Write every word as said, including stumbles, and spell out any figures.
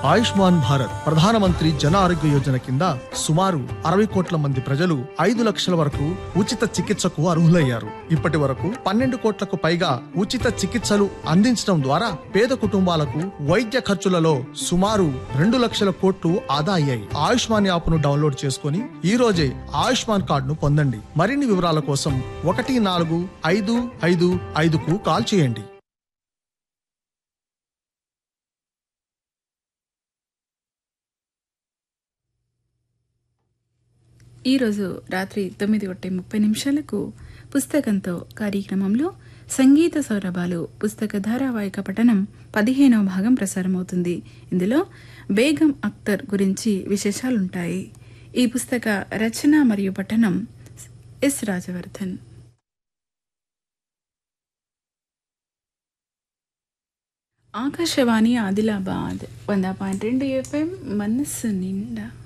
ఆయుష్మాన్ భారత్ ప్రధానమంత్రి జన ఆరోగ్య యోజన కింద సుమారు అరవై కోట్ల మంది ప్రజలు ఐదు లక్షల వరకు ఉచిత చికిత్సకు అర్హులయ్యారు. ఇప్పటి వరకు పన్నెండు కోట్లకు పైగా ఉచిత చికిత్సలు అందించడం ద్వారా పేద కుటుంబాలకు వైద్య ఖర్చులలో సుమారు రెండు లక్షల కోట్లు ఆదా అయ్యాయి. ఆయుష్మాన్ యాప్ ను డౌన్లోడ్ చేసుకుని ఈ రోజే ఆయుష్మాన్ కార్డును పొందండి. మరిన్ని వివరాల కోసం ఒకటి నాలుగు ఐదు ఐదు ఐదుకు కాల్ చేయండి. ఈరోజు రాత్రి తొమ్మిది ఒకటి ముప్పై నిమిషాలకు పుస్తకంతో కార్యక్రమంలో సంగీత సౌరభాలు పుస్తక ధారావాహిక పఠనం పదిహేనవ భాగం ప్రసారమవుతుంది. ఇందులో బేగం అఖ్తర్ గురించి విశేషాలుంటాయి. ఈ పుస్తక రచన మరియు పఠనం ఎస్ రాజవర్ధన్. ఆకాశవాణి ఆదిలాబాద్ వంద పాయింట్ రెండు ఎఫ్ఎం మనస్సు నిండా.